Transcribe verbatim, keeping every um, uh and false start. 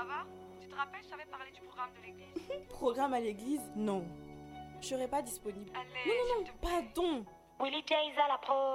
va? Tu te rappelles, je t'avais parlé du programme de l'église? Programme à l'église? Non. Je serai pas disponible. Allez, Non, non, s'il non, te plaît. pardon. Willy Jayza la pro.